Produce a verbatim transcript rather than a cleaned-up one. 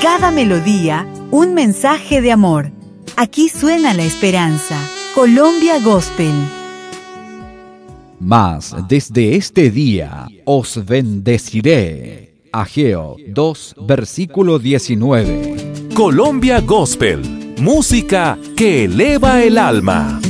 cada melodía, un mensaje de amor. Aquí suena la esperanza. Colombia Gospel. Mas desde este día os bendeciré. Ageo dos, versículo diecinueve. Colombia Gospel, música que eleva el alma.